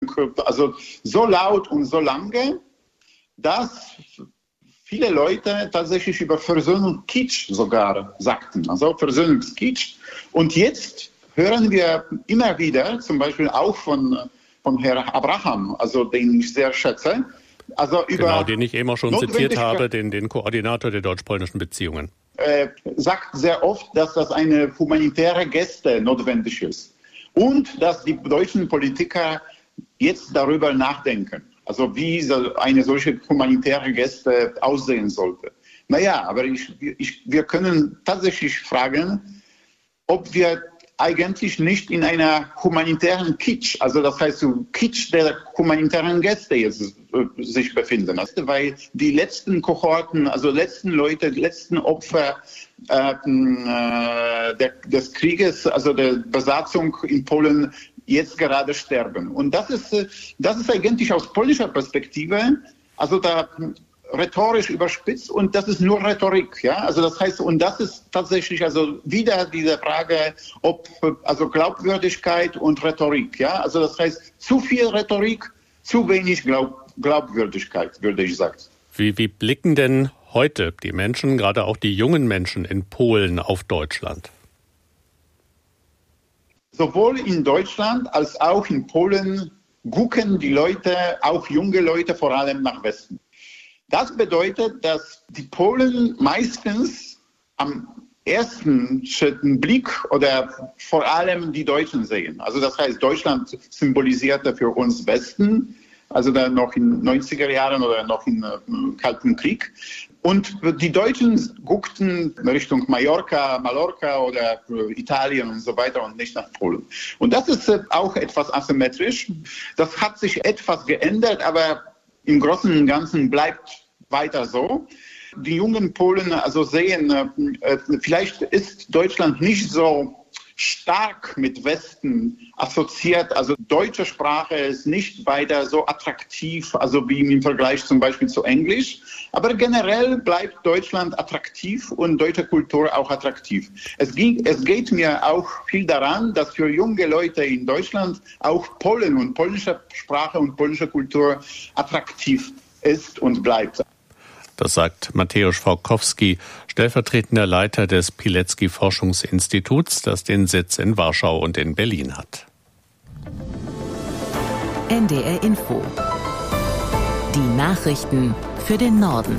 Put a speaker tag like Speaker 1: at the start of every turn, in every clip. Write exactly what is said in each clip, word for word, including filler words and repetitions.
Speaker 1: Versöhnung, also so laut und so lange, dass viele Leute tatsächlich über Versöhnung Kitsch sogar sagten, also Versöhnungskitsch. Und jetzt hören wir immer wieder, zum Beispiel auch von, von Herrn Abraham, also den ich sehr schätze, also über
Speaker 2: genau, den ich eben auch schon zitiert habe, den, den Koordinator der deutsch-polnischen Beziehungen.
Speaker 1: Äh, sagt sehr oft, dass das eine humanitäre Geste notwendig ist und dass die deutschen Politiker jetzt darüber nachdenken, also wie so eine solche humanitäre Geste aussehen sollte. Naja, aber ich, ich, wir können tatsächlich fragen, ob wir eigentlich nicht in einer humanitären Kitsch, also das heißt so Kitsch der humanitären Gäste jetzt äh, sich befinden. Also, weil die letzten Kohorten, also letzten Leute, die letzten Opfer äh, äh, der, des Krieges, also der Besatzung in Polen jetzt gerade sterben. Und das ist, äh, das ist eigentlich aus polnischer Perspektive, also da rhetorisch überspitzt und das ist nur Rhetorik, ja, also das heißt, und das ist tatsächlich also wieder diese Frage, ob, also Glaubwürdigkeit und Rhetorik, ja, also das heißt, zu viel Rhetorik, zu wenig Glaub, Glaubwürdigkeit, würde ich sagen.
Speaker 2: Wie, wie blicken denn heute die Menschen, gerade auch die jungen Menschen in Polen auf Deutschland?
Speaker 1: Sowohl in Deutschland als auch in Polen gucken die Leute, auch junge Leute, vor allem nach Westen. Das bedeutet, dass die Polen meistens am ersten Blick oder vor allem die Deutschen sehen. Also das heißt, Deutschland symbolisierte für uns Westen, also dann noch in neunziger Jahren oder noch im äh, Kalten Krieg. Und die Deutschen guckten Richtung Mallorca, Mallorca oder äh, Italien und so weiter und nicht nach Polen. Und das ist äh, auch etwas asymmetrisch. Das hat sich etwas geändert, aber im Großen und Ganzen bleibt weiter so. Die jungen Polen also sehen, äh, vielleicht ist Deutschland nicht so stark mit Westen assoziiert. Also deutsche Sprache ist nicht weiter so attraktiv, also wie im Vergleich zum Beispiel zu Englisch. Aber generell bleibt Deutschland attraktiv und deutsche Kultur auch attraktiv. Es, ging, es geht mir auch viel daran, dass für junge Leute in Deutschland auch Polen und polnische Sprache und polnische Kultur attraktiv ist und bleibt.
Speaker 2: Das sagt Mateusz Fałkowski, stellvertretender Leiter des Pilecki-Forschungsinstituts, das den Sitz in Warschau und in Berlin hat.
Speaker 3: N D R Info. Die Nachrichten für den Norden.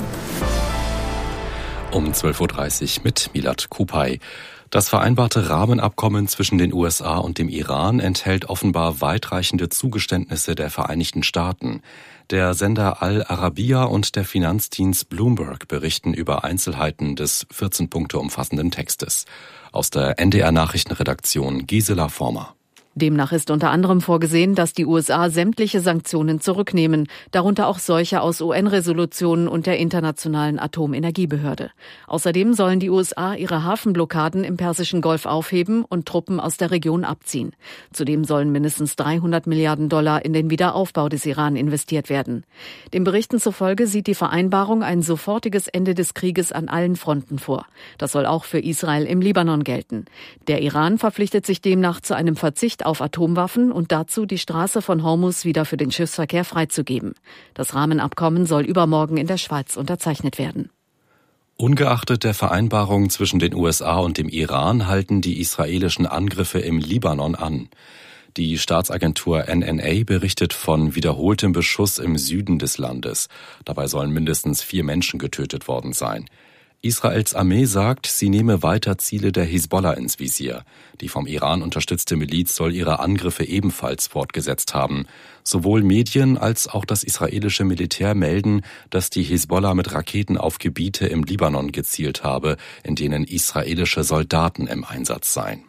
Speaker 4: Um zwölf Uhr dreißig mit Milad Kupay. Das vereinbarte Rahmenabkommen zwischen den U S A und dem Iran enthält offenbar weitreichende Zugeständnisse der Vereinigten Staaten. Der Sender Al Arabiya und der Finanzdienst Bloomberg berichten über Einzelheiten des vierzehn Punkte umfassenden Textes. Aus der N D R-Nachrichtenredaktion Gisela Former.
Speaker 5: Demnach ist unter anderem vorgesehen, dass die U S A sämtliche Sanktionen zurücknehmen, darunter auch solche aus U N-Resolutionen und der Internationalen Atomenergiebehörde. Außerdem sollen die U S A ihre Hafenblockaden im Persischen Golf aufheben und Truppen aus der Region abziehen. Zudem sollen mindestens dreihundert Milliarden Dollar in den Wiederaufbau des Iran investiert werden. Den Berichten zufolge sieht die Vereinbarung ein sofortiges Ende des Krieges an allen Fronten vor. Das soll auch für Israel im Libanon gelten. Der Iran verpflichtet sich demnach zu einem Verzicht auf Atomwaffen und dazu, die Straße von Hormuz wieder für den Schiffsverkehr freizugeben. Das Rahmenabkommen soll übermorgen in der Schweiz unterzeichnet werden.
Speaker 4: Ungeachtet der Vereinbarung zwischen den U S A und dem Iran halten die israelischen Angriffe im Libanon an. Die Staatsagentur N N A berichtet von wiederholtem Beschuss im Süden des Landes. Dabei sollen mindestens vier Menschen getötet worden sein. Israels Armee sagt, sie nehme weiter Ziele der Hisbollah ins Visier. Die vom Iran unterstützte Miliz soll ihre Angriffe ebenfalls fortgesetzt haben. Sowohl Medien als auch das israelische Militär melden, dass die Hisbollah mit Raketen auf Gebiete im Libanon gezielt habe, in denen israelische Soldaten im Einsatz seien.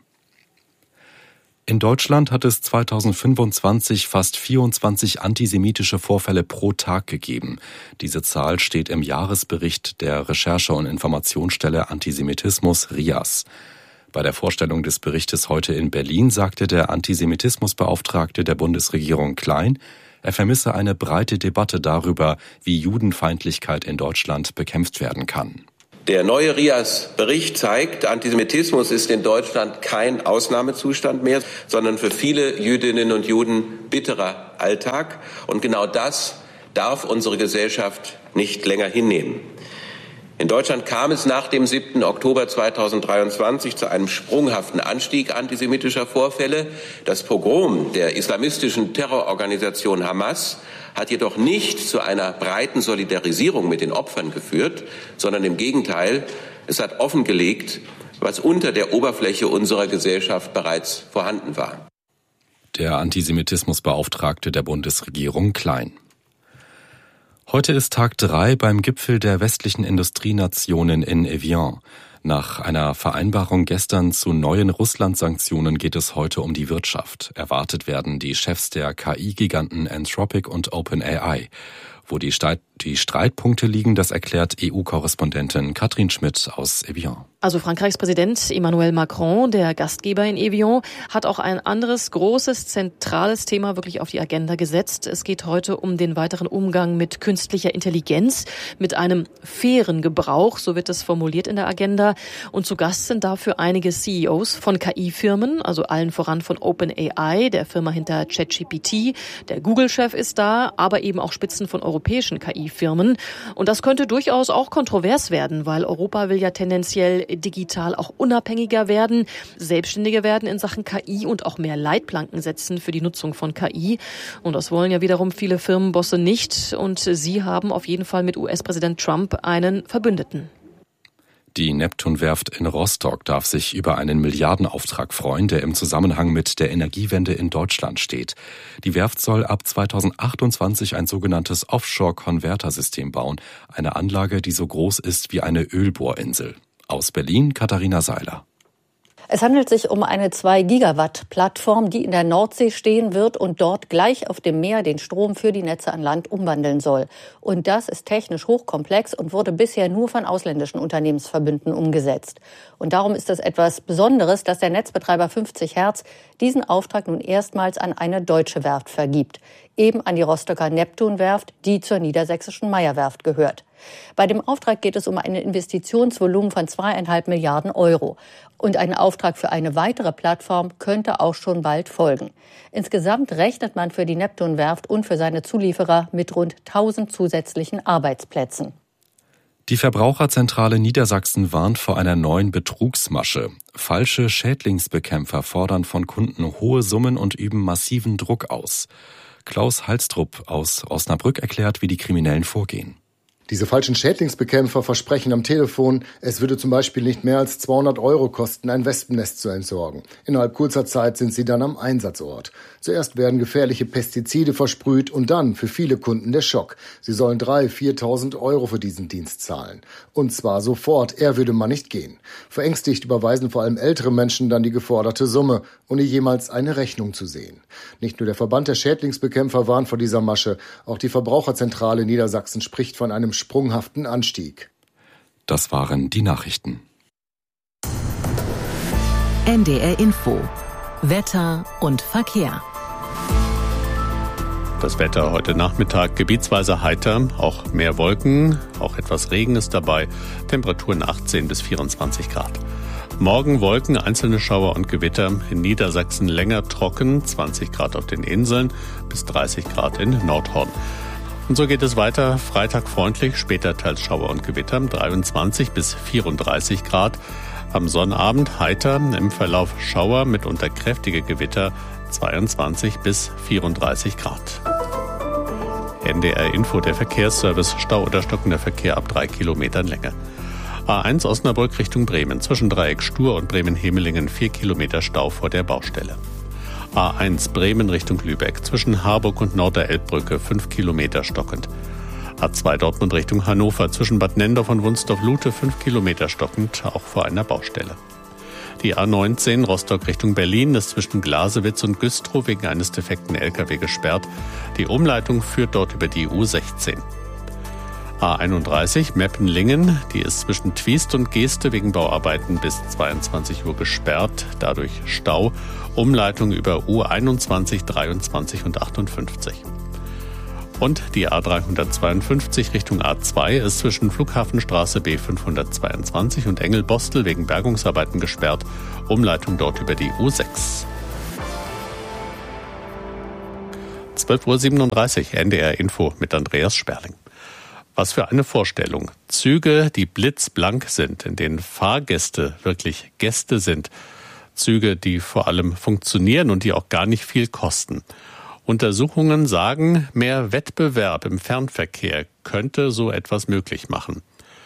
Speaker 4: In Deutschland hat es zweitausendfünfundzwanzig fast vierundzwanzig antisemitische Vorfälle pro Tag gegeben. Diese Zahl steht im Jahresbericht der Recherche- und Informationsstelle Antisemitismus R I A S. Bei der Vorstellung des Berichtes heute in Berlin sagte der Antisemitismusbeauftragte der Bundesregierung Klein, er vermisse eine breite Debatte darüber, wie Judenfeindlichkeit in Deutschland bekämpft werden kann.
Speaker 6: Der neue R I A S-Bericht zeigt, Antisemitismus ist in Deutschland kein Ausnahmezustand mehr, sondern für viele Jüdinnen und Juden bitterer Alltag. Und genau das darf unsere Gesellschaft nicht länger hinnehmen. In Deutschland kam es nach dem siebten Oktober zweitausenddreiundzwanzig zu einem sprunghaften Anstieg antisemitischer Vorfälle. Das Pogrom der islamistischen Terrororganisation Hamas hat jedoch nicht zu einer breiten Solidarisierung mit den Opfern geführt, sondern im Gegenteil, es hat offengelegt, was unter der Oberfläche unserer Gesellschaft bereits vorhanden war.
Speaker 4: Der Antisemitismusbeauftragte der Bundesregierung Klein. Heute ist Tag drei beim Gipfel der westlichen Industrienationen in Evian. Nach einer Vereinbarung gestern zu neuen Russland-Sanktionen geht es heute um die Wirtschaft. Erwartet werden die Chefs der K I-Giganten Anthropic und OpenAI. Wo die, Streit, die Streitpunkte liegen, das erklärt E U-Korrespondentin Katrin Schmidt aus Evian.
Speaker 7: Also Frankreichs Präsident Emmanuel Macron, der Gastgeber in Evian, hat auch ein anderes großes, zentrales Thema wirklich auf die Agenda gesetzt. Es geht heute um den weiteren Umgang mit künstlicher Intelligenz, mit einem fairen Gebrauch, so wird es formuliert in der Agenda. Und zu Gast sind dafür einige C E Os von K I-Firmen, also allen voran von OpenAI, der Firma hinter ChatGPT. Der Google-Chef ist da, aber eben auch Spitzen von europäischen K I-Firmen. Und das könnte durchaus auch kontrovers werden, weil Europa will ja tendenziell digital auch unabhängiger werden, selbstständiger werden in Sachen K I und auch mehr Leitplanken setzen für die Nutzung von K I. Und das wollen ja wiederum viele Firmenbosse nicht. Und sie haben auf jeden Fall mit U S-Präsident Trump einen Verbündeten.
Speaker 4: Die Neptun-Werft in Rostock darf sich über einen Milliardenauftrag freuen, der im Zusammenhang mit der Energiewende in Deutschland steht. Die Werft soll ab zweitausendachtundzwanzig ein sogenanntes Offshore-Konvertersystem bauen, eine Anlage, die so groß ist wie eine Ölbohrinsel. Aus Berlin Katharina Seiler.
Speaker 8: Es handelt sich um eine zwei Gigawatt Plattform, die in der Nordsee stehen wird und dort gleich auf dem Meer den Strom für die Netze an Land umwandeln soll. Und das ist technisch hochkomplex und wurde bisher nur von ausländischen Unternehmensverbünden umgesetzt. Und darum ist es etwas Besonderes, dass der Netzbetreiber fünfzig Hertz diesen Auftrag nun erstmals an eine deutsche Werft vergibt. Eben an die Rostocker Neptun-Werft, die zur niedersächsischen Meyer-Werft gehört. Bei dem Auftrag geht es um ein Investitionsvolumen von zweieinhalb Milliarden Euro. Und ein Auftrag für eine weitere Plattform könnte auch schon bald folgen. Insgesamt rechnet man für die Neptun-Werft und für seine Zulieferer mit rund tausend zusätzlichen Arbeitsplätzen.
Speaker 4: Die Verbraucherzentrale Niedersachsen warnt vor einer neuen Betrugsmasche. Falsche Schädlingsbekämpfer fordern von Kunden hohe Summen und üben massiven Druck aus. Klaus Halstrup aus Osnabrück erklärt, wie die Kriminellen vorgehen.
Speaker 9: Diese falschen Schädlingsbekämpfer versprechen am Telefon, es würde zum Beispiel nicht mehr als zweihundert Euro kosten, ein Wespennest zu entsorgen. Innerhalb kurzer Zeit sind sie dann am Einsatzort. Zuerst werden gefährliche Pestizide versprüht und dann für viele Kunden der Schock. Sie sollen dreitausend, viertausend Euro für diesen Dienst zahlen. Und zwar sofort, eher würde man nicht gehen. Verängstigt überweisen vor allem ältere Menschen dann die geforderte Summe, ohne jemals eine Rechnung zu sehen. Nicht nur der Verband der Schädlingsbekämpfer warnt vor dieser Masche, auch die Verbraucherzentrale Niedersachsen spricht von einem sprunghaften Anstieg.
Speaker 4: Das waren die Nachrichten.
Speaker 3: N D R Info. Wetter und Verkehr.
Speaker 2: Das Wetter heute Nachmittag gebietsweise heiter, auch mehr Wolken, auch etwas Regen ist dabei, Temperaturen achtzehn bis vierundzwanzig Grad. Morgen Wolken, einzelne Schauer und Gewitter, in Niedersachsen länger trocken, zwanzig Grad auf den Inseln bis dreißig Grad in Nordhorn. Und so geht es weiter, Freitag freundlich, später teils Schauer und Gewitter, dreiundzwanzig bis vierunddreißig Grad. Am Sonnabend heiter, im Verlauf Schauer, mitunter kräftige Gewitter, zweiundzwanzig bis vierunddreißig Grad. N D R Info, der Verkehrsservice, Stau oder stockender Verkehr ab drei Kilometern Länge. A eins Osnabrück Richtung Bremen, zwischen Dreieck Stur und Bremen-Hemelingen vier Kilometer Stau vor der Baustelle. A eins Bremen Richtung Lübeck, zwischen Harburg und Norderelbbrücke fünf Kilometer stockend. A zwei Dortmund Richtung Hannover, zwischen Bad Nendorf und Wunsdorf-Lute fünf Kilometer stockend, auch vor einer Baustelle. Die A neunzehn Rostock Richtung Berlin ist zwischen Glasewitz und Güstrow wegen eines defekten L K W gesperrt. Die Umleitung führt dort über die U sechzehn. A einunddreißig Meppen-Lingen, die ist zwischen Twiest und Geeste wegen Bauarbeiten bis zweiundzwanzig Uhr gesperrt, dadurch Stau, Umleitung über U einundzwanzig, dreiundzwanzig und achtundfünfzig. Und die A dreihundertzweiundfünfzig Richtung A zwei ist zwischen Flughafenstraße B fünfhundertzweiundzwanzig und Engelbostel wegen Bergungsarbeiten gesperrt. Umleitung dort über die U sechs. zwölf Uhr siebenunddreißig, N D R Info mit Andreas Sperling. Was für eine Vorstellung. Züge, die blitzblank sind, in denen Fahrgäste wirklich Gäste sind. Züge, die vor allem funktionieren und die auch gar nicht viel kosten. Untersuchungen sagen, mehr Wettbewerb im Fernverkehr könnte so etwas möglich machen.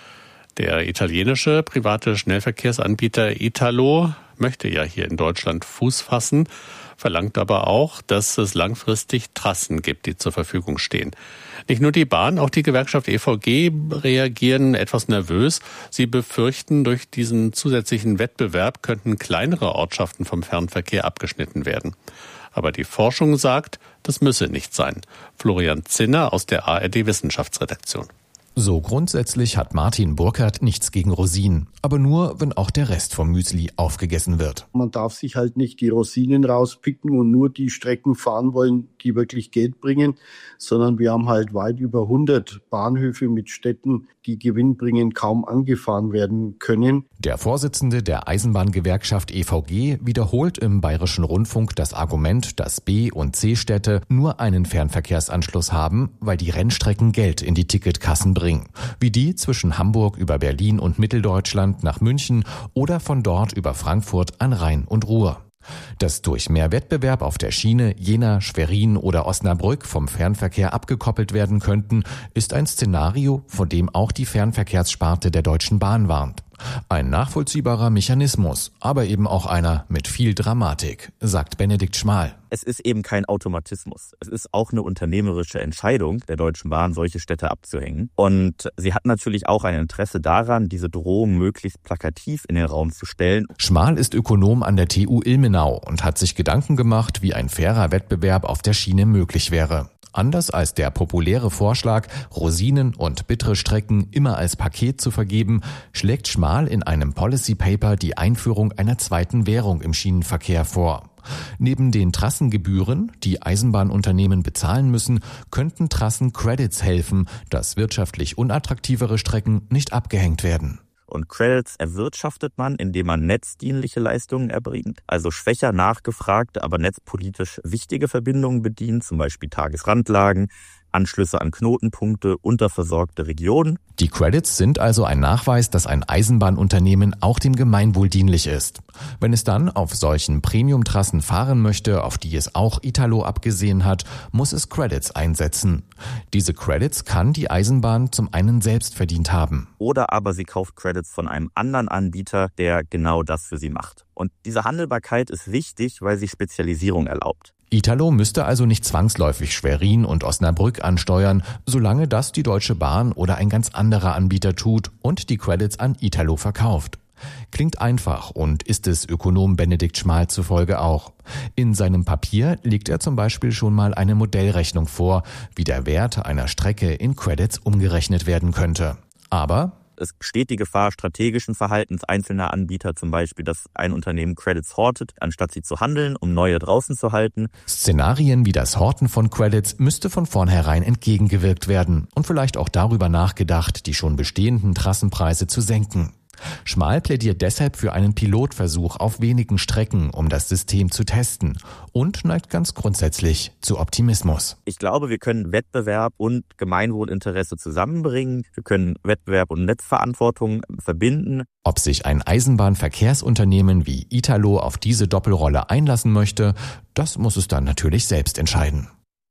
Speaker 2: Der italienische private Schnellverkehrsanbieter Italo möchte ja hier in Deutschland Fuß fassen, verlangt aber auch, dass es langfristig Trassen gibt, die zur Verfügung stehen. Nicht nur die Bahn, auch die Gewerkschaft E V G reagieren etwas nervös. Sie befürchten, durch diesen zusätzlichen Wettbewerb könnten kleinere Ortschaften vom Fernverkehr abgeschnitten werden. Aber die Forschung sagt, das müsse nicht sein. Florian Zinner aus der A R D Wissenschaftsredaktion.
Speaker 10: So grundsätzlich hat Martin Burkhardt nichts gegen Rosinen, aber nur, wenn auch der Rest vom Müsli aufgegessen wird.
Speaker 11: Man darf sich halt nicht die Rosinen rauspicken und nur die Strecken fahren wollen, die wirklich Geld bringen, sondern wir haben halt weit über hundert Bahnhöfe mit Städten, die gewinnbringend kaum angefahren werden können.
Speaker 10: Der Vorsitzende der Eisenbahngewerkschaft E V G wiederholt im Bayerischen Rundfunk das Argument, dass B- und C-Städte nur einen Fernverkehrsanschluss haben, weil die Rennstrecken Geld in die Ticketkassen bringen. Wie die zwischen Hamburg über Berlin und Mitteldeutschland nach München oder von dort über Frankfurt an Rhein und Ruhr. Dass durch mehr Wettbewerb auf der Schiene Jena, Schwerin oder Osnabrück vom Fernverkehr abgekoppelt werden könnten, ist ein Szenario, vor dem auch die Fernverkehrssparte der Deutschen Bahn warnt. Ein nachvollziehbarer Mechanismus, aber eben auch einer mit viel Dramatik, sagt Benedikt Schmal.
Speaker 12: Es ist eben kein Automatismus. Es ist auch eine unternehmerische Entscheidung der Deutschen Bahn, solche Städte abzuhängen. Und sie hat natürlich auch ein Interesse daran, diese Drohung möglichst plakativ in den Raum zu stellen.
Speaker 10: Schmal ist Ökonom an der T U Ilmenau und hat sich Gedanken gemacht, wie ein fairer Wettbewerb auf der Schiene möglich wäre. Anders als der populäre Vorschlag, Rosinen und bittere Strecken immer als Paket zu vergeben, schlägt Schmal in einem Policy Paper die Einführung einer zweiten Währung im Schienenverkehr vor. Neben den Trassengebühren, die Eisenbahnunternehmen bezahlen müssen, könnten Trassen-Credits helfen, dass wirtschaftlich unattraktivere Strecken nicht abgehängt werden.
Speaker 12: Und Credits erwirtschaftet man, indem man netzdienliche Leistungen erbringt, also schwächer nachgefragte, aber netzpolitisch wichtige Verbindungen bedient, zum Beispiel Tagesrandlagen, Anschlüsse an Knotenpunkte, unterversorgte Regionen.
Speaker 10: Die Credits sind also ein Nachweis, dass ein Eisenbahnunternehmen auch dem Gemeinwohl dienlich ist. Wenn es dann auf solchen Premium-Trassen fahren möchte, auf die es auch Italo abgesehen hat, muss es Credits einsetzen. Diese Credits kann die Eisenbahn zum einen selbst verdient haben.
Speaker 12: Oder aber sie kauft Credits von einem anderen Anbieter, der genau das für sie macht. Und diese Handelbarkeit ist wichtig, weil sie Spezialisierung erlaubt.
Speaker 10: Italo müsste also nicht zwangsläufig Schwerin und Osnabrück ansteuern, solange das die Deutsche Bahn oder ein ganz anderer Anbieter tut und die Credits an Italo verkauft. Klingt einfach und ist es Ökonom Benedikt Schmal zufolge auch. In seinem Papier legt er zum Beispiel schon mal eine Modellrechnung vor, wie der Wert einer Strecke in Credits umgerechnet werden könnte. Aber
Speaker 12: es besteht die Gefahr strategischen Verhaltens einzelner Anbieter, zum Beispiel, dass ein Unternehmen Credits hortet, anstatt sie zu handeln, um neue draußen zu halten.
Speaker 10: Szenarien wie das Horten von Credits müsste von vornherein entgegengewirkt werden und vielleicht auch darüber nachgedacht, die schon bestehenden Trassenpreise zu senken. Schmal plädiert deshalb für einen Pilotversuch auf wenigen Strecken, um das System zu testen und neigt ganz grundsätzlich zu Optimismus.
Speaker 12: Ich glaube, wir können Wettbewerb und Gemeinwohlinteresse zusammenbringen. Wir können Wettbewerb und Netzverantwortung verbinden.
Speaker 10: Ob sich ein Eisenbahnverkehrsunternehmen wie Italo auf diese Doppelrolle einlassen möchte, das muss es dann natürlich selbst entscheiden.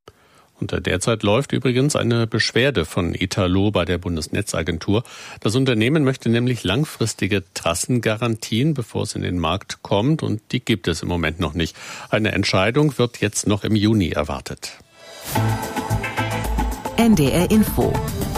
Speaker 2: Und derzeit läuft übrigens eine Beschwerde von Italo bei der Bundesnetzagentur. Das Unternehmen möchte nämlich langfristige Trassengarantien, bevor es in den Markt kommt, und die gibt es im Moment noch nicht. Eine Entscheidung wird jetzt noch im Juni erwartet.
Speaker 3: N D R Info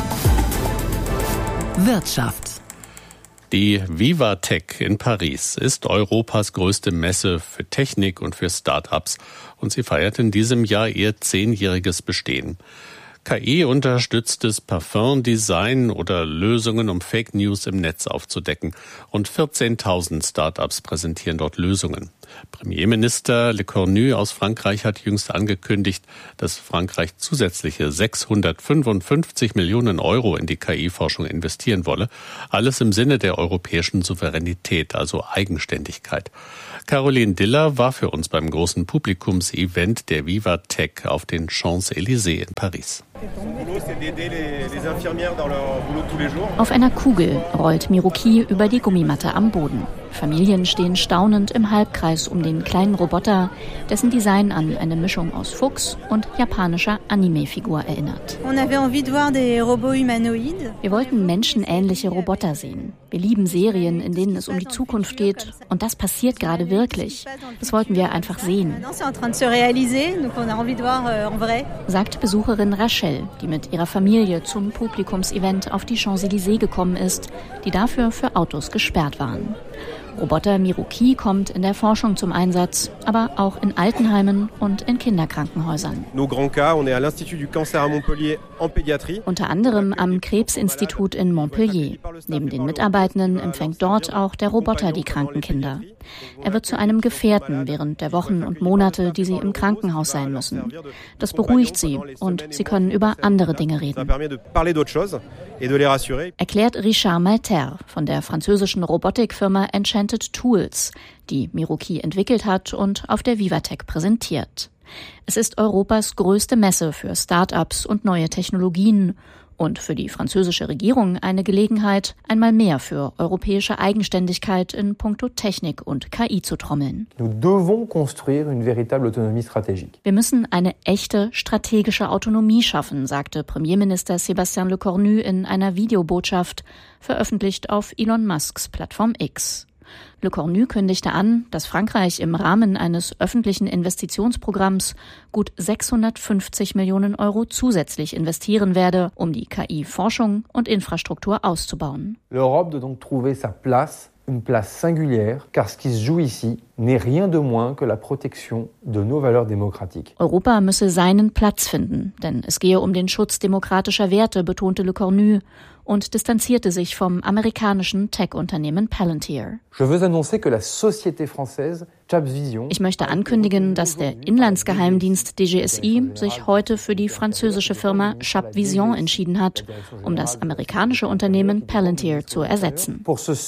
Speaker 3: Wirtschaft.
Speaker 2: Die Vivatech in Paris ist Europas größte Messe für Technik und für Start-ups und sie feiert in diesem Jahr ihr zehnjähriges Bestehen. K I-unterstütztes Parfum-Design oder Lösungen, um Fake News im Netz aufzudecken. Und vierzehntausend Start-ups präsentieren dort Lösungen. Premierminister Le Cornu aus Frankreich hat jüngst angekündigt, dass Frankreich zusätzliche sechshundertfünfundfünfzig Millionen Euro in die K I-Forschung investieren wolle. Alles im Sinne der europäischen Souveränität, also Eigenständigkeit. Caroline Diller war für uns beim großen Publikumsevent der Viva Tech auf den Champs-Élysées in Paris.
Speaker 13: Auf einer Kugel rollt Miroki über die Gummimatte am Boden. Familien stehen staunend im Halbkreis um den kleinen Roboter, dessen Design an eine Mischung aus Fuchs und japanischer Anime-Figur erinnert. Wir wollten menschenähnliche Roboter sehen. Wir lieben Serien, in denen es um die Zukunft geht, und das passiert gerade wirklich. Das wollten wir einfach sehen, sagt Besucherin Rachel, die mit ihrer Familie zum Publikumsevent auf die Champs-Élysées gekommen ist, die dafür für Autos gesperrt waren. Roboter Miroki kommt in der Forschung zum Einsatz, aber auch in Altenheimen und in Kinderkrankenhäusern. Unter anderem am Krebsinstitut in Montpellier. Neben den Mitarbeitenden empfängt dort auch der Roboter die kranken Kinder. Er wird zu einem Gefährten während der Wochen und Monate, die sie im Krankenhaus sein müssen. Das beruhigt sie und sie können über andere Dinge reden, erklärt Richard Malter von der französischen Robotikfirma Enchanted Tools, die Miroki entwickelt hat und auf der Vivatech präsentiert. Es ist Europas größte Messe für Start-ups und neue Technologien und für die französische Regierung eine Gelegenheit, einmal mehr für europäische Eigenständigkeit in puncto Technik und K I zu trommeln. Wir müssen eine echte strategische Autonomie schaffen, sagte Premierminister Sébastien Lecornu in einer Videobotschaft, veröffentlicht auf Elon Musks Plattform X. Lecornu kündigte an, dass Frankreich im Rahmen eines öffentlichen Investitionsprogramms gut sechshundertfünfzig Millionen Euro zusätzlich investieren werde, um die K I-Forschung und Infrastruktur auszubauen.
Speaker 14: L'Europe doit donc trouver sa place, une place singulière, car ce qui se joue ici n'est rien de moins que la protection de nos valeurs démocratiques.
Speaker 13: Europa müsse seinen Platz finden, denn es gehe um den Schutz demokratischer Werte, betonte Lecornu und distanzierte sich vom amerikanischen Tech-Unternehmen Palantir. Ich möchte ankündigen, dass der Inlandsgeheimdienst D G S I sich heute für die französische Firma Chape Vision entschieden hat, um das amerikanische Unternehmen Palantir zu ersetzen.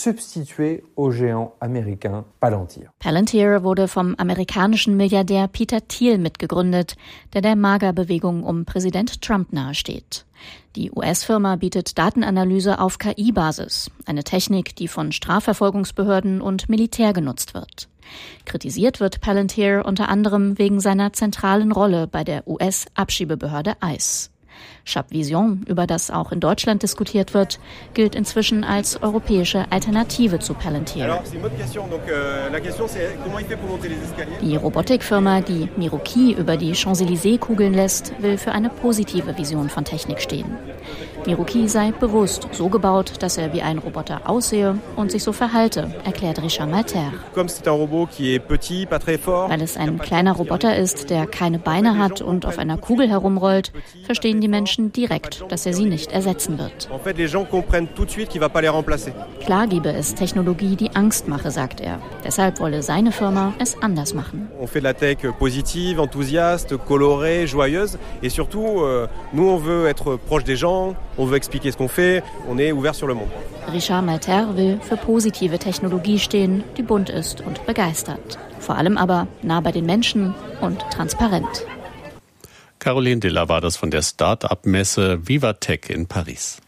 Speaker 13: Palantir wurde vom amerikanischen Milliardär Peter Thiel mitgegründet, der der MAGA-Bewegung um Präsident Trump nahesteht. Die U S-Firma bietet Datenanalyse auf K I-Basis, eine Technik, die von Strafverfolgungsbehörden und Militär genutzt wird. Kritisiert wird Palantir unter anderem wegen seiner zentralen Rolle bei der U S-Abschiebebehörde I C E. Chape Vision, über das auch in Deutschland diskutiert wird, gilt inzwischen als europäische Alternative zu Palantir. Die Robotikfirma, die Miroki über die Champs-Élysées kugeln lässt, will für eine positive Vision von Technik stehen. Miroki sei bewusst so gebaut, dass er wie ein Roboter aussehe und sich so verhalte, erklärt Richard Malter. Weil es ein kleiner Roboter ist, der keine Beine hat und auf einer Kugel herumrollt, verstehen die Menschen direkt, dass er sie nicht ersetzen wird. Klar gebe es Technologie, die Angst mache, sagt er. Deshalb wolle seine Firma es anders machen.
Speaker 15: On fait de la tech positive, enthousiaste, colorée, joyeuse et surtout nous on veut être proche des gens, on veut expliquer ce qu'on fait, on est ouvert sur le monde.
Speaker 13: Richard Malter will für positive Technologie stehen, die bunt ist und begeistert. Vor allem aber nah bei den Menschen und transparent.
Speaker 2: Caroline Diller war das von der Start-up-Messe Viva Tech in Paris.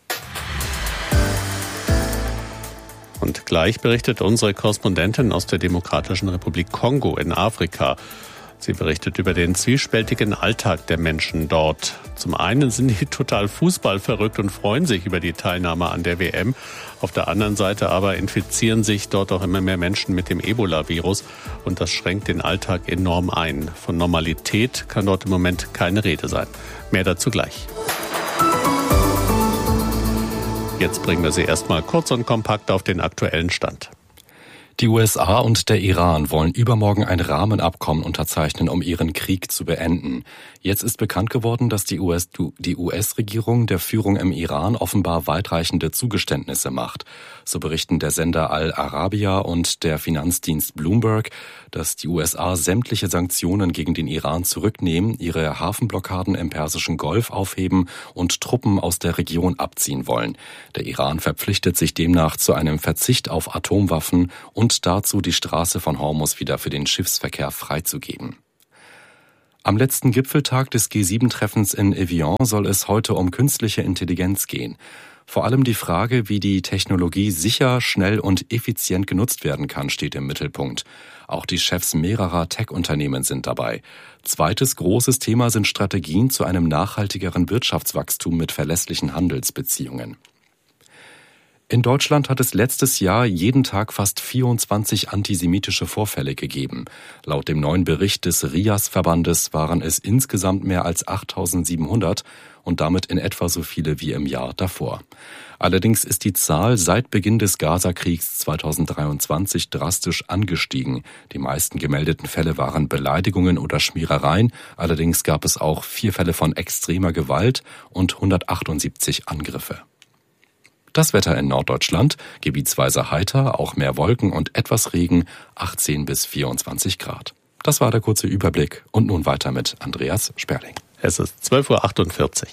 Speaker 2: Und gleich berichtet unsere Korrespondentin aus der Demokratischen Republik Kongo in Afrika. Sie berichtet über den zwiespältigen Alltag der Menschen dort. Zum einen sind die total fußballverrückt und freuen sich über die Teilnahme an der W M. Auf der anderen Seite aber infizieren sich dort auch immer mehr Menschen mit dem Ebola-Virus. Und das schränkt den Alltag enorm ein. Von Normalität kann dort im Moment keine Rede sein. Mehr dazu gleich. Jetzt bringen wir Sie erstmal kurz und kompakt auf den aktuellen Stand.
Speaker 4: Die U S A und der Iran wollen übermorgen ein Rahmenabkommen unterzeichnen, um ihren Krieg zu beenden. Jetzt ist bekannt geworden, dass die U S-Regierung der Führung im Iran offenbar weitreichende Zugeständnisse macht. So berichten der Sender Al Arabiya und der Finanzdienst Bloomberg, dass die U S A sämtliche Sanktionen gegen den Iran zurücknehmen, ihre Hafenblockaden im Persischen Golf aufheben und Truppen aus der Region abziehen wollen. Der Iran verpflichtet sich demnach zu einem Verzicht auf Atomwaffen und dazu, die Straße von Hormuz wieder für den Schiffsverkehr freizugeben. Am letzten Gipfeltag des G sieben Treffens in Evian soll es heute um künstliche Intelligenz gehen. Vor allem die Frage, wie die Technologie sicher, schnell und effizient genutzt werden kann, steht im Mittelpunkt. Auch die Chefs mehrerer Tech-Unternehmen sind dabei. Zweites großes Thema sind Strategien zu einem nachhaltigeren Wirtschaftswachstum mit verlässlichen Handelsbeziehungen. In Deutschland hat es letztes Jahr jeden Tag fast vierundzwanzig antisemitische Vorfälle gegeben. Laut dem neuen Bericht des R I A S-Verbandes waren es insgesamt mehr als achttausendsiebenhundert und damit in etwa so viele wie im Jahr davor. Allerdings ist die Zahl seit Beginn des Gaza-Kriegs zweitausenddreiundzwanzig drastisch angestiegen. Die meisten gemeldeten Fälle waren Beleidigungen oder Schmierereien. Allerdings gab es auch vier Fälle von extremer Gewalt und hundertachtundsiebzig Angriffe. Das Wetter in Norddeutschland, gebietsweise heiter, auch mehr Wolken und etwas Regen, achtzehn bis vierundzwanzig Grad. Das war der kurze Überblick und nun weiter mit Andreas Sperling.
Speaker 2: Es ist zwölf Uhr achtundvierzig.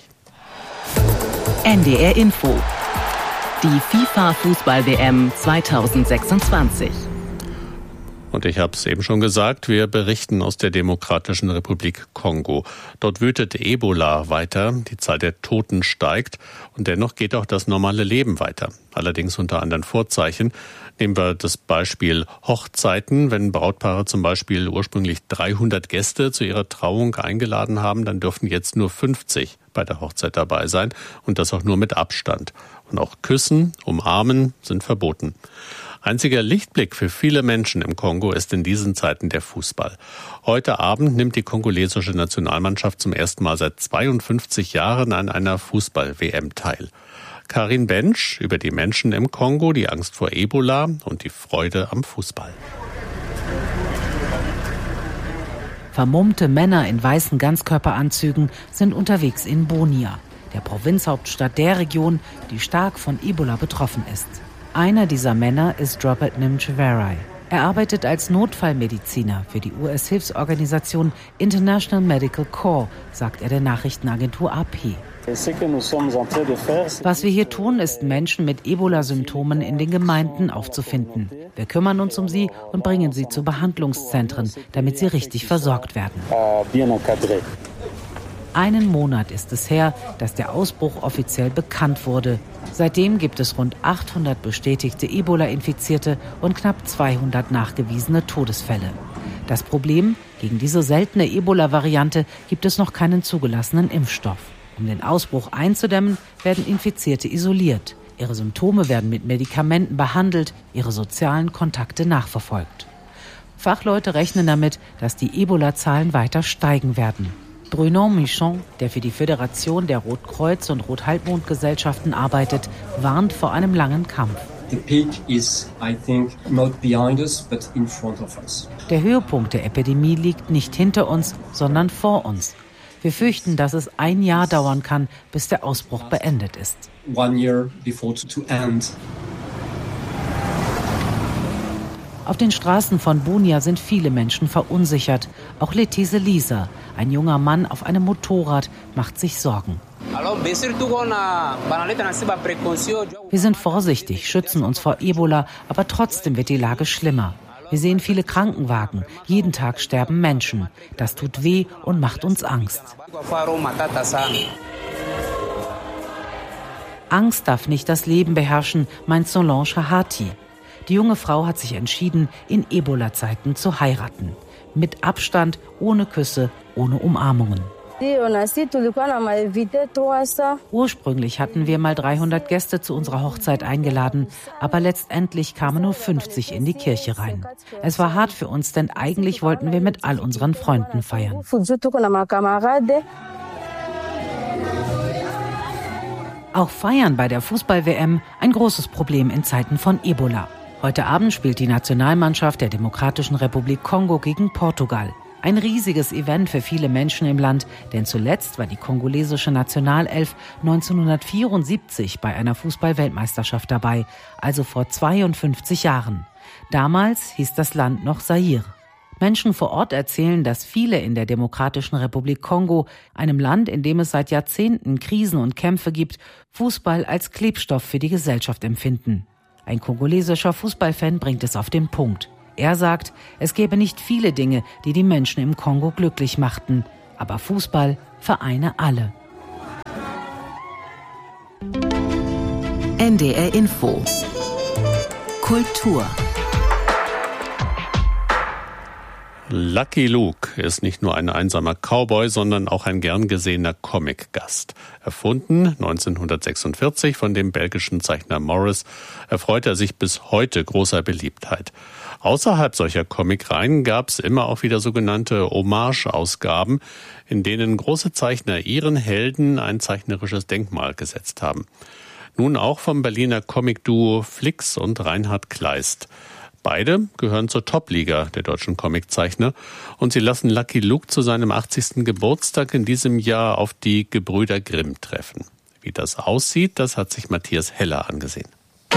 Speaker 3: N D R Info. Die FIFA-Fußball-W M zweitausendsechsundzwanzig.
Speaker 2: Und ich habe es eben schon gesagt, wir berichten aus der Demokratischen Republik Kongo. Dort wütet Ebola weiter, die Zahl der Toten steigt und dennoch geht auch das normale Leben weiter. Allerdings unter anderen Vorzeichen. Nehmen wir das Beispiel Hochzeiten. Wenn Brautpaare zum Beispiel ursprünglich dreihundert Gäste zu ihrer Trauung eingeladen haben, dann dürfen jetzt nur fünfzig bei der Hochzeit dabei sein und das auch nur mit Abstand. Und auch Küssen, Umarmen sind verboten. Einziger Lichtblick für viele Menschen im Kongo ist in diesen Zeiten der Fußball. Heute Abend nimmt die kongolesische Nationalmannschaft zum ersten Mal seit zweiundfünfzig Jahren an einer Fußball-W M teil. Karin Bensch über die Menschen im Kongo, die Angst vor Ebola und die Freude am Fußball.
Speaker 16: Vermummte Männer in weißen Ganzkörperanzügen sind unterwegs in Bunia, der Provinzhauptstadt der Region, die stark von Ebola betroffen ist. Einer dieser Männer ist Robert Nimcheverai. Er arbeitet als Notfallmediziner für die U S-Hilfsorganisation International Medical Corps, sagt er der Nachrichtenagentur A P. Was wir hier tun, ist, Menschen mit Ebola-Symptomen in den Gemeinden aufzufinden. Wir kümmern uns um sie und bringen sie zu Behandlungszentren, damit sie richtig versorgt werden. Einen Monat ist es her, dass der Ausbruch offiziell bekannt wurde. Seitdem gibt es rund achthundert bestätigte Ebola-Infizierte und knapp zweihundert nachgewiesene Todesfälle. Das Problem: Gegen diese seltene Ebola-Variante gibt es noch keinen zugelassenen Impfstoff. Um den Ausbruch einzudämmen, werden Infizierte isoliert. Ihre Symptome werden mit Medikamenten behandelt, ihre sozialen Kontakte nachverfolgt. Fachleute rechnen damit, dass die Ebola-Zahlen weiter steigen werden. Bruno Michon, der für die Föderation der Rotkreuz- und Rothalbmondgesellschaften arbeitet, warnt vor einem langen Kampf. Der Höhepunkt der Epidemie liegt nicht hinter uns, sondern vor uns. Wir fürchten, dass es ein Jahr dauern kann, bis der Ausbruch beendet ist. Auf den Straßen von Bunia sind viele Menschen verunsichert. Auch Letise Lisa, ein junger Mann auf einem Motorrad, macht sich Sorgen. Wir sind vorsichtig, schützen uns vor Ebola, aber trotzdem wird die Lage schlimmer. Wir sehen viele Krankenwagen. Jeden Tag sterben Menschen. Das tut weh und macht uns Angst. Angst darf nicht das Leben beherrschen, meint Solange Hahati. Die junge Frau hat sich entschieden, in Ebola-Zeiten zu heiraten. Mit Abstand, ohne Küsse, ohne Umarmungen. Ursprünglich hatten wir mal dreihundert Gäste zu unserer Hochzeit eingeladen, aber letztendlich kamen nur fünfzig in die Kirche rein. Es war hart für uns, denn eigentlich wollten wir mit all unseren Freunden feiern. Auch Feiern bei der Fußball-W M ein großes Problem in Zeiten von Ebola. Heute Abend spielt die Nationalmannschaft der Demokratischen Republik Kongo gegen Portugal. Ein riesiges Event für viele Menschen im Land, denn zuletzt war die kongolesische Nationalelf neunzehnhundertvierundsiebzig bei einer Fußball-Weltmeisterschaft dabei, also vor zweiundfünfzig Jahren. Damals hieß das Land noch Zaire. Menschen vor Ort erzählen, dass viele in der Demokratischen Republik Kongo, einem Land, in dem es seit Jahrzehnten Krisen und Kämpfe gibt, Fußball als Klebstoff für die Gesellschaft empfinden. Ein kongolesischer Fußballfan bringt es auf den Punkt. Er sagt, es gäbe nicht viele Dinge, die die Menschen im Kongo glücklich machten. Aber Fußball vereine alle.
Speaker 3: N D R Info. Kultur.
Speaker 2: Lucky Luke ist nicht nur ein einsamer Cowboy, sondern auch ein gern gesehener Comic-Gast. Erfunden neunzehnhundertsechsundvierzig von dem belgischen Zeichner Morris, erfreut er sich bis heute großer Beliebtheit. Außerhalb solcher Comicreihen gab es immer auch wieder sogenannte Hommage-Ausgaben, in denen große Zeichner ihren Helden ein zeichnerisches Denkmal gesetzt haben. Nun auch vom Berliner Comic-Duo Flix und Reinhard Kleist. Beide gehören zur Top-Liga der deutschen Comiczeichner und sie lassen Lucky Luke zu seinem achtzigsten Geburtstag in diesem Jahr auf die Gebrüder Grimm treffen. Wie das aussieht, das hat sich Matthias Heller angesehen.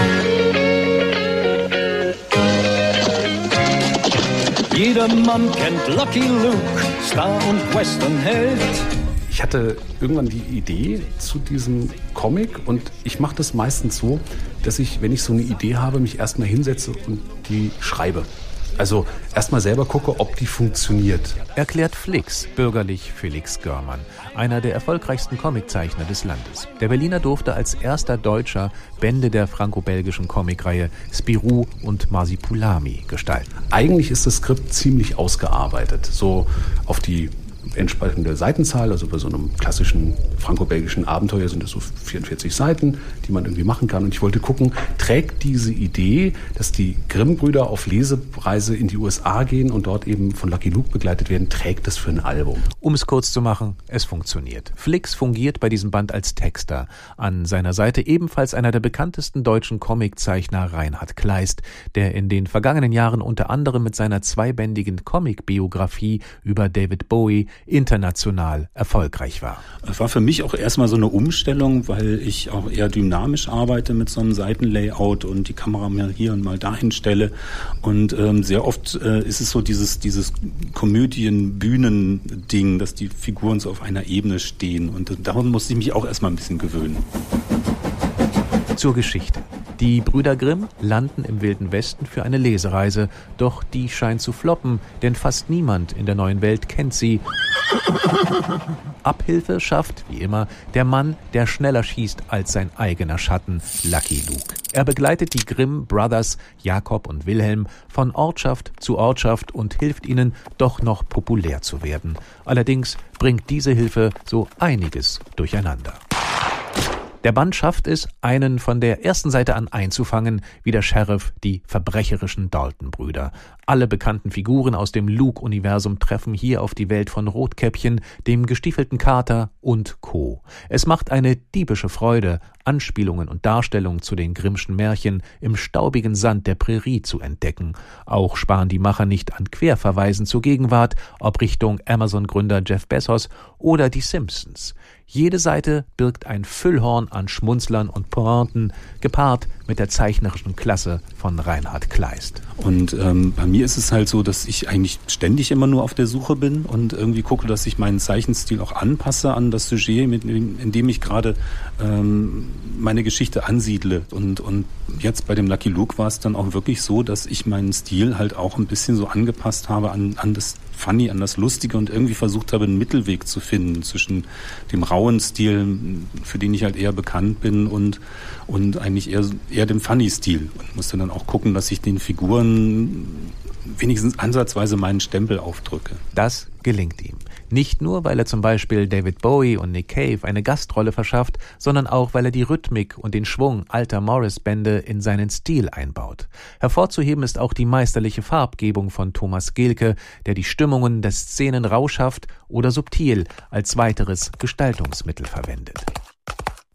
Speaker 17: Jeder Mann kennt Lucky Luke, Star und Westernheld.
Speaker 18: Ich hatte irgendwann die Idee zu diesem Comic und ich mache das meistens so, dass ich, wenn ich so eine Idee habe, mich erstmal hinsetze und die schreibe. Also erstmal selber gucke, ob die funktioniert.
Speaker 10: Erklärt Flix, bürgerlich Felix Görmann, einer der erfolgreichsten Comiczeichner des Landes. Der Berliner durfte als erster Deutscher Bände der franco-belgischen Comicreihe Spirou und Marsipulami gestalten.
Speaker 18: Eigentlich ist das Skript ziemlich ausgearbeitet, so auf die entsprechende Seitenzahl, also bei so einem klassischen franco-belgischen Abenteuer sind es so vierundvierzig Seiten, die man irgendwie machen kann. Und ich wollte gucken, trägt diese Idee, dass die Grimm-Brüder auf Lesereise in die U S A gehen und dort eben von Lucky Luke begleitet werden, trägt das für ein Album?
Speaker 10: Um es kurz zu machen, es funktioniert. Flix fungiert bei diesem Band als Texter. An seiner Seite ebenfalls einer der bekanntesten deutschen Comiczeichner Reinhard Kleist, der in den vergangenen Jahren unter anderem mit seiner zweibändigen Comic-Biografie über David Bowie international erfolgreich war.
Speaker 19: Es war für mich auch erstmal so eine Umstellung, weil ich auch eher dynamisch arbeite mit so einem Seitenlayout und die Kamera mal hier und mal dahin stelle. Und ähm, sehr oft äh, ist es so dieses, dieses Komödien-Bühnen-Ding, dass die Figuren so auf einer Ebene stehen. Und äh, daran musste ich mich auch erstmal ein bisschen gewöhnen.
Speaker 10: Zur Geschichte. Die Brüder Grimm landen im Wilden Westen für eine Lesereise, doch die scheint zu floppen, denn fast niemand in der neuen Welt kennt sie. Abhilfe schafft, wie immer, der Mann, der schneller schießt als sein eigener Schatten, Lucky Luke. Er begleitet die Grimm Brothers, Jakob und Wilhelm, von Ortschaft zu Ortschaft und hilft ihnen, doch noch populär zu werden. Allerdings bringt diese Hilfe so einiges durcheinander. Der Band schafft es, einen von der ersten Seite an einzufangen, wie der Sheriff die verbrecherischen Dalton-Brüder. Alle bekannten Figuren aus dem Luke-Universum treffen hier auf die Welt von Rotkäppchen, dem gestiefelten Kater und Co. Es macht eine diebische Freude, Anspielungen und Darstellungen zu den Grimmschen Märchen im staubigen Sand der Prärie zu entdecken. Auch sparen die Macher nicht an Querverweisen zur Gegenwart, ob Richtung Amazon-Gründer Jeff Bezos oder die Simpsons. Jede Seite birgt ein Füllhorn an Schmunzlern und Pointen, gepaart mit der zeichnerischen Klasse von Reinhard Kleist.
Speaker 19: Und ähm, bei mir ist es halt so, dass ich eigentlich ständig immer nur auf der Suche bin und irgendwie gucke, dass ich meinen Zeichenstil auch anpasse an das Sujet, mit dem, in dem ich gerade ähm, meine Geschichte ansiedle. Und, und jetzt bei dem Lucky Luke war es dann auch wirklich so, dass ich meinen Stil halt auch ein bisschen so angepasst habe an, an das Funny, an das Lustige und irgendwie versucht habe, einen Mittelweg zu finden zwischen dem rauen Stil, für den ich halt eher bekannt bin, und, und eigentlich eher, eher dem Funny-Stil. Und musste dann auch gucken, dass ich den Figuren wenigstens ansatzweise meinen Stempel aufdrücke.
Speaker 10: Das gelingt ihm. Nicht nur, weil er zum Beispiel David Bowie und Nick Cave eine Gastrolle verschafft, sondern auch, weil er die Rhythmik und den Schwung alter Morris-Bände in seinen Stil einbaut. Hervorzuheben ist auch die meisterliche Farbgebung von Thomas Gehlke, der die Stimmungen der Szenen rauschhaft oder subtil als weiteres Gestaltungsmittel verwendet.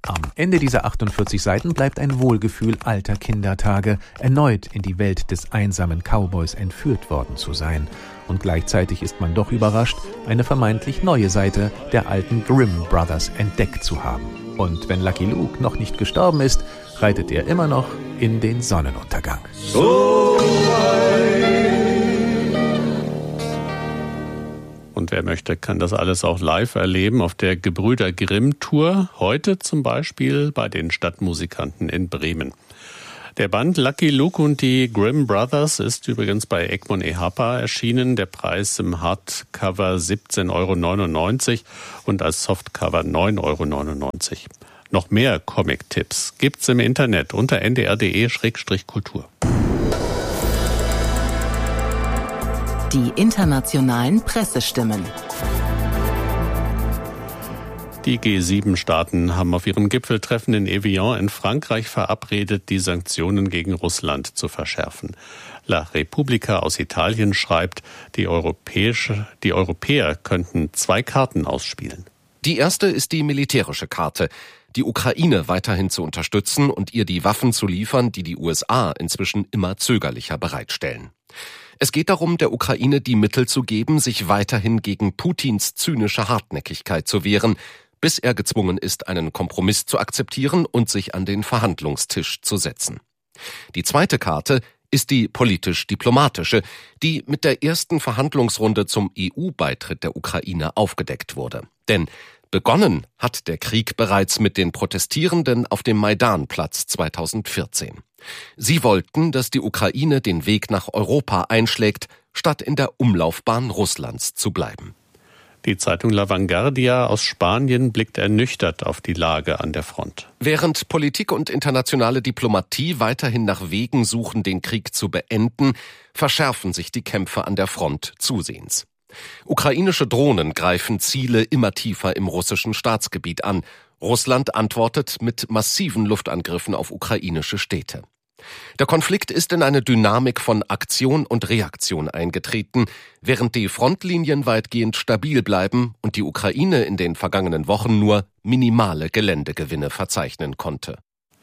Speaker 20: Am Ende dieser achtundvierzig Seiten bleibt ein Wohlgefühl alter Kindertage, erneut in die Welt des einsamen Cowboys entführt worden zu sein. Und gleichzeitig ist man doch überrascht, eine vermeintlich neue Seite der alten Grimm Brothers entdeckt zu haben. Und wenn Lucky Luke noch nicht gestorben ist, reitet er immer noch in den Sonnenuntergang. So
Speaker 2: Und wer möchte, kann das alles auch live erleben auf der Gebrüder Grimm Tour. Heute zum Beispiel bei den Stadtmusikanten in Bremen. Der Band Lucky Luke und die Grimm Brothers ist übrigens bei Egmont Ehapa erschienen. Der Preis im Hardcover siebzehn Euro neunundneunzig und als Softcover neun Euro neunundneunzig. Noch mehr Comic-Tipps gibt's im Internet unter n d r punkt d e Schrägstrich Kultur.
Speaker 3: Die internationalen Pressestimmen.
Speaker 2: Die G sieben Staaten haben auf ihrem Gipfeltreffen in Evian in Frankreich verabredet, die Sanktionen gegen Russland zu verschärfen. La Repubblica aus Italien schreibt, die, europäische, die Europäer könnten zwei Karten ausspielen.
Speaker 21: Die erste ist die militärische Karte. Die Ukraine weiterhin zu unterstützen und ihr die Waffen zu liefern, die die U S A inzwischen immer zögerlicher bereitstellen. Es geht darum, der Ukraine die Mittel zu geben, sich weiterhin gegen Putins zynische Hartnäckigkeit zu wehren, bis er gezwungen ist, einen Kompromiss zu akzeptieren und sich an den Verhandlungstisch zu setzen. Die zweite Karte ist die politisch-diplomatische, die mit der ersten Verhandlungsrunde zum E U-Beitritt der Ukraine aufgedeckt wurde. Denn begonnen hat der Krieg bereits mit den Protestierenden auf dem Maidanplatz zweitausendvierzehn. Sie wollten, dass die Ukraine den Weg nach Europa einschlägt, statt in der Umlaufbahn Russlands zu bleiben.
Speaker 2: Die Zeitung La Vanguardia aus Spanien blickt ernüchtert auf die Lage an der Front.
Speaker 21: Während Politik und internationale Diplomatie weiterhin nach Wegen suchen, den Krieg zu beenden, verschärfen sich die Kämpfe an der Front zusehends. Ukrainische Drohnen greifen Ziele immer tiefer im russischen Staatsgebiet an. Russland antwortet mit massiven Luftangriffen auf ukrainische Städte. Der Konflikt ist in eine Dynamik von Aktion und Reaktion eingetreten, während die Frontlinien weitgehend stabil bleiben und die Ukraine in den vergangenen Wochen nur minimale Geländegewinne verzeichnen konnte.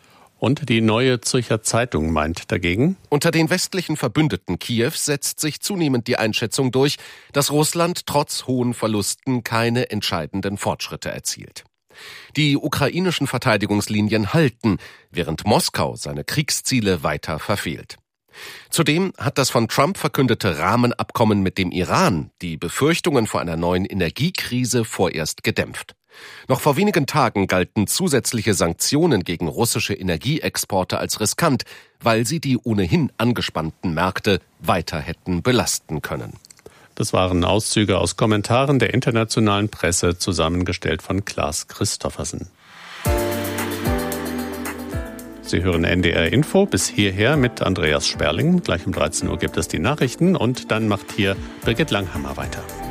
Speaker 2: Und die Neue Zürcher Zeitung meint dagegen:
Speaker 21: Unter den westlichen Verbündeten Kiews setzt sich zunehmend die Einschätzung durch, dass Russland trotz hohen Verlusten keine entscheidenden Fortschritte erzielt. Die ukrainischen Verteidigungslinien halten, während Moskau seine Kriegsziele weiter verfehlt. Zudem hat das von Trump verkündete Rahmenabkommen mit dem Iran die Befürchtungen vor einer neuen Energiekrise vorerst gedämpft. Noch vor wenigen Tagen galten zusätzliche Sanktionen gegen russische Energieexporte als riskant, weil sie die ohnehin angespannten Märkte weiter hätten belasten können.
Speaker 2: Das waren Auszüge aus Kommentaren der internationalen Presse, zusammengestellt von Klaas Christoffersen. Sie hören N D R Info bis hierher mit Andreas Sperling. Gleich um dreizehn Uhr gibt es die Nachrichten und dann macht hier Birgit Langhammer weiter.